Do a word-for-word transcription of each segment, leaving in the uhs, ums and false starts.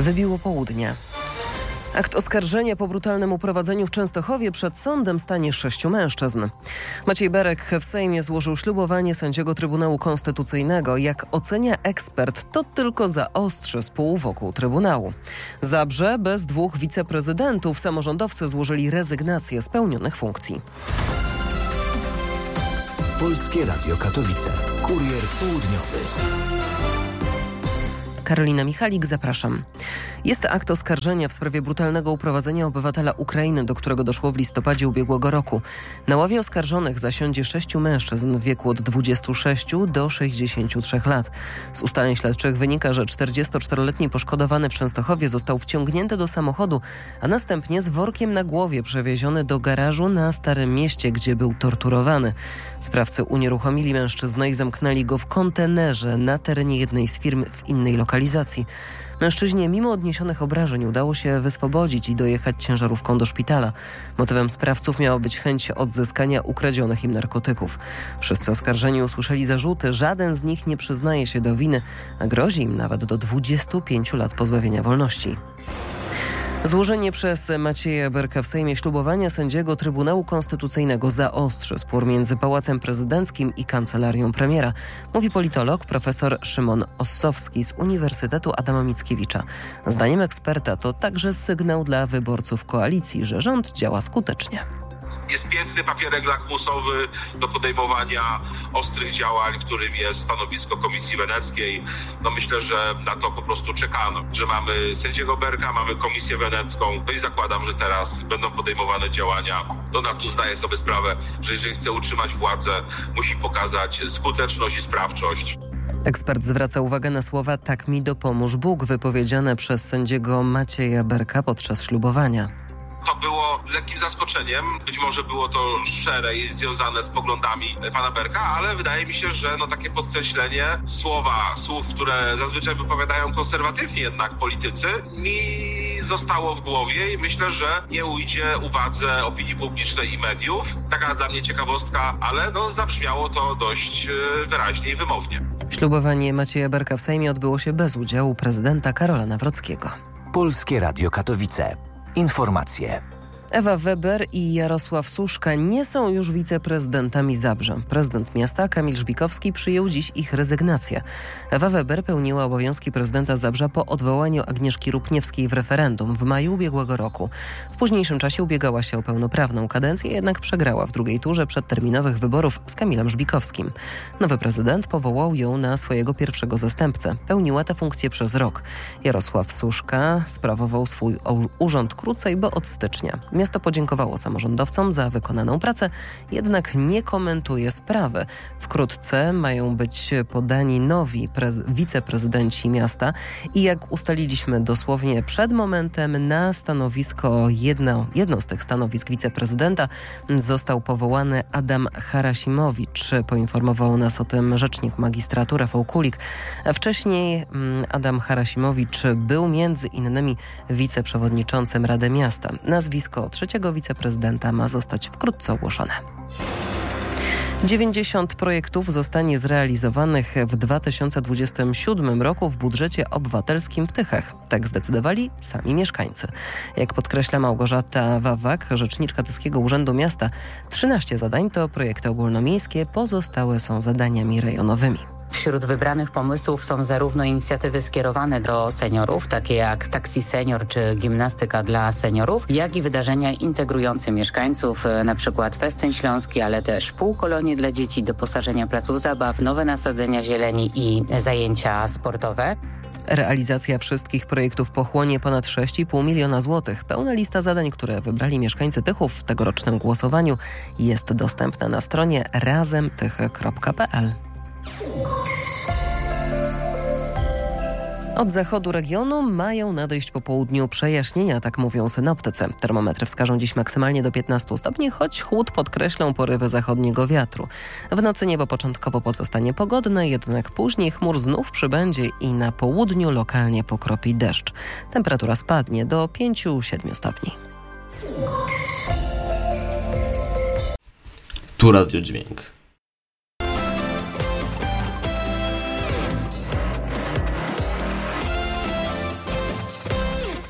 Wybiło południe. Akt oskarżenia po brutalnym uprowadzeniu w Częstochowie przed sądem stanie sześciu mężczyzn. Maciej Berek w Sejmie złożył ślubowanie sędziego Trybunału Konstytucyjnego. Jak ocenia ekspert, to tylko zaostrzy spół wokół Trybunału. Zabrze bez dwóch wiceprezydentów. Samorządowcy złożyli rezygnację z pełnionych funkcji. Polskie Radio Katowice. Kurier południowy. Karolina Michalik, zapraszam. Jest akt oskarżenia w sprawie brutalnego uprowadzenia obywatela Ukrainy, do którego doszło w listopadzie ubiegłego roku. Na ławie oskarżonych zasiądzie sześciu mężczyzn w wieku od dwudziestu sześciu do sześćdziesięciu trzech lat. Z ustaleń śledczych wynika, że czterdziestoczteroletni poszkodowany w Częstochowie został wciągnięty do samochodu, a następnie z workiem na głowie przewieziony do garażu na Starym Mieście, gdzie był torturowany. Sprawcy unieruchomili mężczyznę i zamknęli go w kontenerze na terenie jednej z firm w innej lokalizacji. Mężczyźnie mimo odniesionych obrażeń udało się wyswobodzić i dojechać ciężarówką do szpitala. Motywem sprawców miała być chęć odzyskania ukradzionych im narkotyków. Wszyscy oskarżeni usłyszeli zarzuty, żaden z nich nie przyznaje się do winy, a grozi im nawet do dwudziestu pięciu lat pozbawienia wolności. Złożenie przez Macieja Berka w Sejmie ślubowania sędziego Trybunału Konstytucyjnego zaostrzy spór między Pałacem Prezydenckim i Kancelarią Premiera, mówi politolog profesor Szymon Ossowski z Uniwersytetu Adama Mickiewicza. Zdaniem eksperta to także sygnał dla wyborców koalicji, że rząd działa skutecznie. Jest piękny papierek lakmusowy do podejmowania ostrych działań, którym jest stanowisko Komisji Weneckiej. No myślę, że na to po prostu czekano, że mamy sędziego Berka, mamy Komisję Wenecką, no i zakładam, że teraz będą podejmowane działania. Donald Tusk zdaje sobie sprawę, że jeżeli chce utrzymać władzę, musi pokazać skuteczność i sprawczość. Ekspert zwraca uwagę na słowa „tak mi dopomóż Bóg” wypowiedziane przez sędziego Macieja Berka podczas ślubowania. To było lekkim zaskoczeniem. Być może było to szerzej związane z poglądami pana Berka, ale wydaje mi się, że no takie podkreślenie słowa, słów, które zazwyczaj wypowiadają konserwatywni jednak politycy, mi zostało w głowie i myślę, że nie ujdzie uwadze opinii publicznej i mediów. Taka dla mnie ciekawostka, ale no zabrzmiało to dość wyraźnie i wymownie. Ślubowanie Macieja Berka w Sejmie odbyło się bez udziału prezydenta Karola Nawrockiego. Polskie Radio Katowice. Informacje. Ewa Weber i Jarosław Suszka nie są już wiceprezydentami Zabrza. Prezydent miasta Kamil Żbikowski przyjął dziś ich rezygnację. Ewa Weber pełniła obowiązki prezydenta Zabrza po odwołaniu Agnieszki Rupniewskiej w referendum w maju ubiegłego roku. W późniejszym czasie ubiegała się o pełnoprawną kadencję, jednak przegrała w drugiej turze przedterminowych wyborów z Kamilem Żbikowskim. Nowy prezydent powołał ją na swojego pierwszego zastępcę. Pełniła tę funkcję przez rok. Jarosław Suszka sprawował swój urząd krócej, bo od stycznia. Miasto podziękowało samorządowcom za wykonaną pracę, jednak nie komentuje sprawy. Wkrótce mają być podani nowi prez- wiceprezydenci miasta i jak ustaliliśmy dosłownie przed momentem, na stanowisko, jedno, jedno z tych stanowisk wiceprezydenta został powołany Adam Harasimowicz. Poinformował nas o tym rzecznik magistratu Rafał Kulik. Wcześniej Adam Harasimowicz był między innymi wiceprzewodniczącym Rady Miasta. Nazwisko trzeciego wiceprezydenta ma zostać wkrótce ogłoszone. dziewięćdziesiąt projektów zostanie zrealizowanych w dwa tysiące dwudziestym siódmym roku w budżecie obywatelskim w Tychach. Tak zdecydowali sami mieszkańcy. Jak podkreśla Małgorzata Wawak, rzeczniczka Tyskiego Urzędu Miasta, trzynaście zadań to projekty ogólnomiejskie, pozostałe są zadaniami rejonowymi. Wśród wybranych pomysłów są zarówno inicjatywy skierowane do seniorów, takie jak Taksi Senior czy Gimnastyka dla seniorów, jak i wydarzenia integrujące mieszkańców, np. Festyn Śląski, ale też półkolonie dla dzieci, doposażenia placów zabaw, nowe nasadzenia zieleni i zajęcia sportowe. Realizacja wszystkich projektów pochłonie ponad sześć i pół miliona złotych. Pełna lista zadań, które wybrali mieszkańcy Tychów w tegorocznym głosowaniu, jest dostępna na stronie razemtychy kropka p l. Od zachodu regionu mają nadejść po południu przejaśnienia, tak mówią synoptycy. Termometry wskażą dziś maksymalnie do piętnastu stopni, choć chłód podkreślą porywy zachodniego wiatru. W nocy niebo początkowo pozostanie pogodne, jednak później chmur znów przybędzie i na południu lokalnie pokropi deszcz. Temperatura spadnie do pięciu do siedmiu stopni. Tu Radio Dźwięk.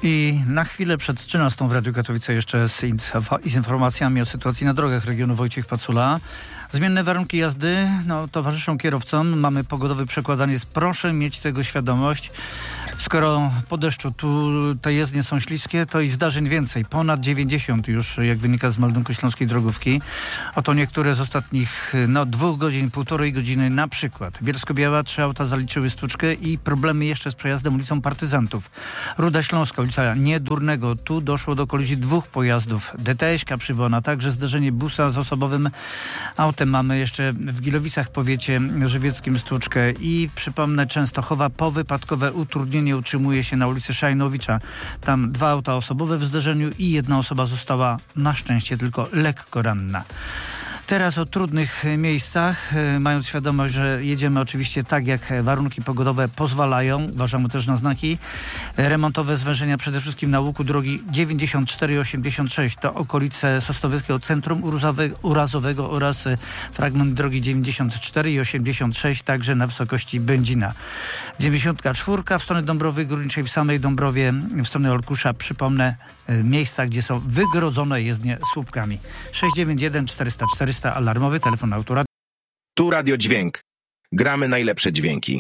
I na chwilę przed trzynastą w Radiu Katowice jeszcze z, inf- z informacjami o sytuacji na drogach regionu Wojciech Pacula. Zmienne warunki jazdy no, towarzyszą kierowcom. Mamy pogodowe przekładanie. Proszę mieć tego świadomość. Skoro po deszczu tu te jezdnie są śliskie, to i zdarzeń więcej. Ponad dziewięćdziesiąt już, jak wynika z meldunku Śląskiej Drogówki. Oto niektóre z ostatnich no, dwóch godzin, półtorej godziny na przykład. Bielsko-Biała, trzy auta zaliczyły stłuczkę i problemy jeszcze z przejazdem ulicą Partyzantów. Ruda Śląska, ulica Niedurnego. Tu doszło do kolizji dwóch pojazdów. D T S-ka Przybona, także zderzenie busa z osobowym autem. Mamy jeszcze w Gilowicach, powiecie żywieckim stłuczkę i przypomnę Częstochowa, powypadkowe utrudnienie utrzymuje się na ulicy Szajnowicza. Tam dwa auta osobowe w zderzeniu i jedna osoba została na szczęście tylko lekko ranna. Teraz o trudnych miejscach, mając świadomość, że jedziemy oczywiście tak, jak warunki pogodowe pozwalają. Uważamy też na znaki remontowe, zwężenia przede wszystkim na łuku drogi dziewięćdziesiąt cztery i osiemdziesiąt sześć. To okolice Sosnowieckiego Centrum Urazowego oraz fragment drogi dziewięćdziesiąt cztery i osiemdziesiąt sześć, także na wysokości Będzina. dziewięćdziesiąt cztery w stronę Dąbrowy Górniczej, w samej Dąbrowie, w stronę Olkusza, przypomnę, miejsca, gdzie są wygrodzone jezdnie słupkami. sześć dziewięć jeden czterysta czterysta alarmowy telefon autora. Tu Radio Dźwięk. Gramy najlepsze dźwięki.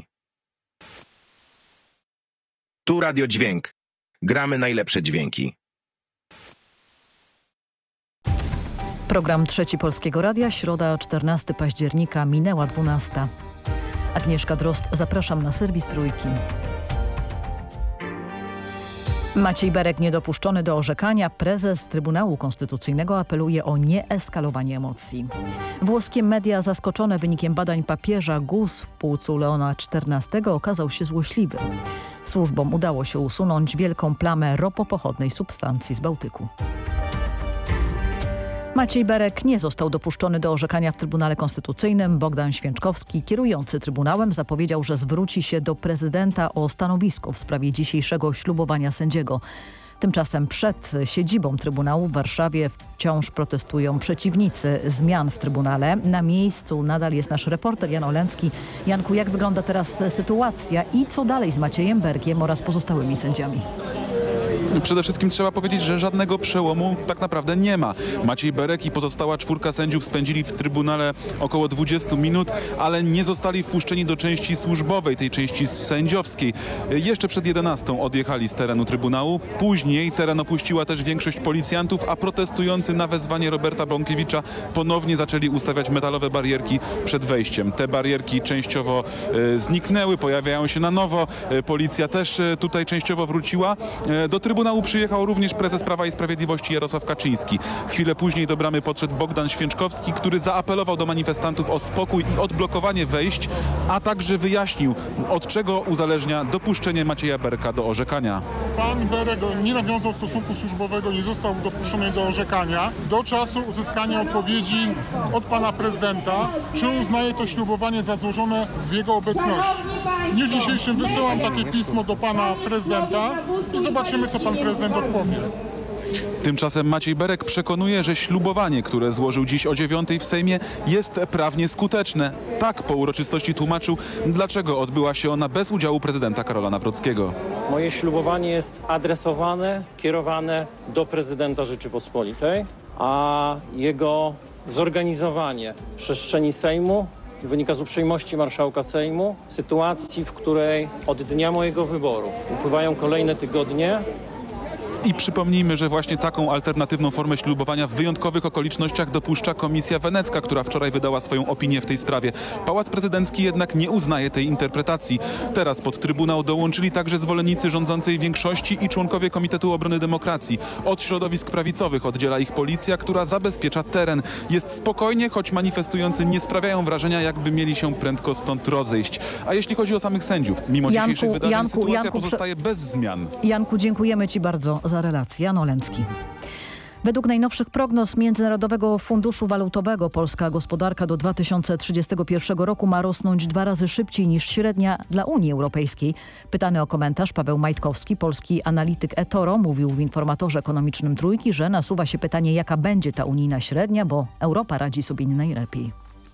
Tu Radio Dźwięk. Gramy najlepsze dźwięki. Program Trzeci Polskiego Radia, środa czternastego października, minęła dwunasta. Agnieszka Drozd, zapraszam na serwis Trójki. Maciej Berek niedopuszczony do orzekania. Prezes Trybunału Konstytucyjnego apeluje o nieeskalowanie emocji. Włoskie media zaskoczone wynikiem badań papieża guz w płucu Leona czternastego okazał się złośliwy. Służbom udało się usunąć wielką plamę ropopochodnej substancji z Bałtyku. Maciej Berek nie został dopuszczony do orzekania w Trybunale Konstytucyjnym. Bogdan Święczkowski, kierujący Trybunałem, zapowiedział, że zwróci się do prezydenta o stanowisko w sprawie dzisiejszego ślubowania sędziego. Tymczasem przed siedzibą Trybunału w Warszawie wciąż protestują przeciwnicy zmian w Trybunale. Na miejscu nadal jest nasz reporter Jan Olencki. Janku, jak wygląda teraz sytuacja i co dalej z Maciejem Berkiem oraz pozostałymi sędziami? Przede wszystkim trzeba powiedzieć, że żadnego przełomu tak naprawdę nie ma. Maciej Berek i pozostała czwórka sędziów spędzili w Trybunale około dwadzieścia minut, ale nie zostali wpuszczeni do części służbowej, tej części sędziowskiej. Jeszcze przed jedenastą odjechali z terenu Trybunału. Później teren opuściła też większość policjantów, a protestujący na wezwanie Roberta Bąkiewicza ponownie zaczęli ustawiać metalowe barierki przed wejściem. Te barierki częściowo e, zniknęły, pojawiają się na nowo. E, policja też e, tutaj częściowo wróciła. E, do Trybunału przyjechał również prezes Prawa i Sprawiedliwości Jarosław Kaczyński. Chwilę później do bramy podszedł Bogdan Święczkowski, który zaapelował do manifestantów o spokój i odblokowanie wejść, a także wyjaśnił, od czego uzależnia dopuszczenie Macieja Berka do orzekania. Pan Berek nie nawiązał stosunku służbowego, nie został dopuszczony do orzekania do czasu uzyskania odpowiedzi od pana prezydenta, czy uznaje to ślubowanie za złożone w jego obecności. W dniu dzisiejszym wysyłam takie pismo do pana prezydenta i zobaczymy, co pan prezydent odpowie. Tymczasem Maciej Berek przekonuje, że ślubowanie, które złożył dziś o dziewiątej w Sejmie, jest prawnie skuteczne. Tak po uroczystości tłumaczył, dlaczego odbyła się ona bez udziału prezydenta Karola Nawrockiego. Moje ślubowanie jest adresowane, kierowane do prezydenta Rzeczypospolitej, a jego zorganizowanie w przestrzeni Sejmu wynika z uprzejmości marszałka Sejmu w sytuacji, w której od dnia mojego wyboru upływają kolejne tygodnie. I przypomnijmy, że właśnie taką alternatywną formę ślubowania w wyjątkowych okolicznościach dopuszcza Komisja Wenecka, która wczoraj wydała swoją opinię w tej sprawie. Pałac Prezydencki jednak nie uznaje tej interpretacji. Teraz pod Trybunał dołączyli także zwolennicy rządzącej większości i członkowie Komitetu Obrony Demokracji. Od środowisk prawicowych oddziela ich policja, która zabezpiecza teren. Jest spokojnie, choć manifestujący nie sprawiają wrażenia, jakby mieli się prędko stąd rozejść. A jeśli chodzi o samych sędziów, mimo Janku, dzisiejszych wydarzeń Janku, sytuacja Janku, pozostaje bez zmian. Janku, dziękujemy Ci bardzo za relację. Jan Olencki. Według najnowszych prognoz Międzynarodowego Funduszu Walutowego polska gospodarka do dwa tysiące trzydziestego pierwszego roku ma rosnąć dwa razy szybciej niż średnia dla Unii Europejskiej. Pytany o komentarz Paweł Majtkowski, polski analityk eToro, mówił w informatorze ekonomicznym Trójki, że nasuwa się pytanie, jaka będzie ta unijna średnia, bo Europa radzi sobie nie najlepiej.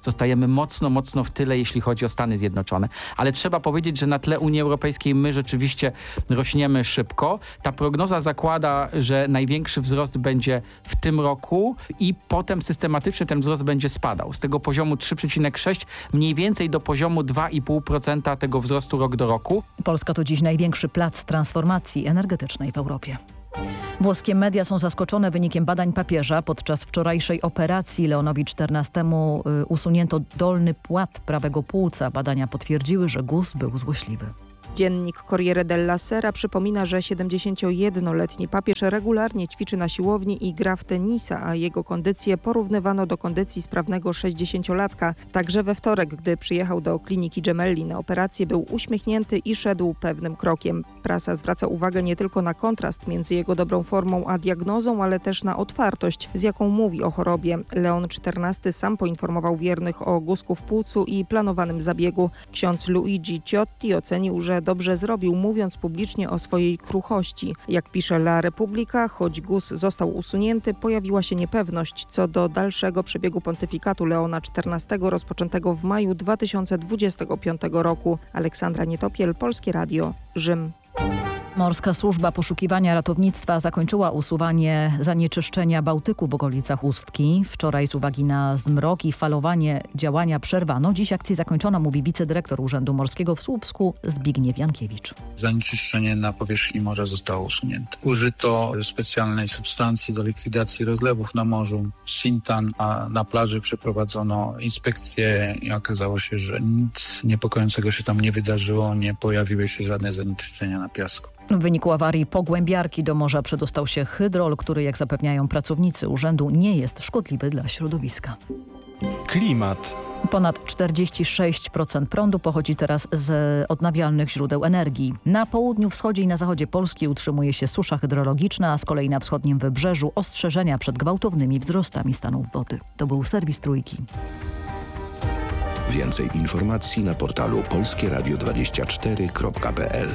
zostajemy mocno, mocno w tyle, jeśli chodzi o Stany Zjednoczone. Ale trzeba powiedzieć, że na tle Unii Europejskiej my rzeczywiście rośniemy szybko. Ta prognoza zakłada, że największy wzrost będzie w tym roku i potem systematycznie ten wzrost będzie spadał. Z tego poziomu trzy przecinek sześć mniej więcej do poziomu dwa i pół procent tego wzrostu rok do roku. Polska to dziś największy plac transformacji energetycznej w Europie. Włoskie media są zaskoczone wynikiem badań papieża. Podczas wczorajszej operacji Leonowi czternastemu usunięto dolny płat prawego płuca. Badania potwierdziły, że guz był złośliwy. Dziennik Corriere della Sera przypomina, że siedemdziesięciojednoletni papież regularnie ćwiczy na siłowni i gra w tenisa, a jego kondycję porównywano do kondycji sprawnego sześćdziesięciolatka. Także we wtorek, gdy przyjechał do kliniki Gemelli na operację, był uśmiechnięty i szedł pewnym krokiem. Prasa zwraca uwagę nie tylko na kontrast między jego dobrą formą a diagnozą, ale też na otwartość, z jaką mówi o chorobie. Leon czternasty sam poinformował wiernych o guzku w płucu i planowanym zabiegu. Ksiądz Luigi Ciotti ocenił, że dobrze zrobił, mówiąc publicznie o swojej kruchości. Jak pisze La Repubblica, choć guz został usunięty, pojawiła się niepewność co do dalszego przebiegu pontyfikatu Leona czternastego rozpoczętego w maju dwa tysiące dwudziestego piątego roku. Aleksandra Nietopiel, Polskie Radio, Rzym. Morska Służba Poszukiwania Ratownictwa zakończyła usuwanie zanieczyszczenia Bałtyku w okolicach Ustki. Wczoraj z uwagi na zmrok i falowanie działania przerwano. Dziś akcję zakończono, mówi wicedyrektor Urzędu Morskiego w Słupsku Zbigniew Jankiewicz. Zanieczyszczenie na powierzchni morza zostało usunięte. Użyto specjalnej substancji do likwidacji rozlewów na morzu, Sintan, a na plaży przeprowadzono inspekcję i okazało się, że nic niepokojącego się tam nie wydarzyło, nie pojawiły się żadne zanieczyszczenia na piasku. W wyniku awarii pogłębiarki do morza przedostał się hydrol, który, jak zapewniają pracownicy urzędu, nie jest szkodliwy dla środowiska. Klimat. Ponad czterdzieści sześć procent prądu pochodzi teraz z odnawialnych źródeł energii. Na południu, wschodzie i na zachodzie Polski utrzymuje się susza hydrologiczna, a z kolei na wschodnim wybrzeżu ostrzeżenia przed gwałtownymi wzrostami stanów wody. To był serwis Trójki. Więcej informacji na portalu polskie radio dwadzieścia cztery kropka p l.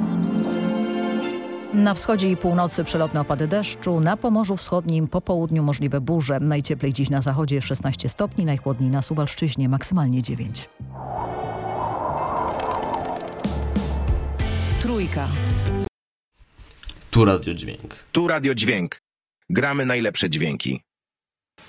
Na wschodzie i północy przelotne opady deszczu, na Pomorzu Wschodnim po południu możliwe burze. Najcieplej dziś na zachodzie szesnaście stopni, najchłodniej na Suwalszczyźnie maksymalnie dziewięć. Trójka. Tu Radio Dźwięk. Tu Radio Dźwięk. Gramy najlepsze dźwięki.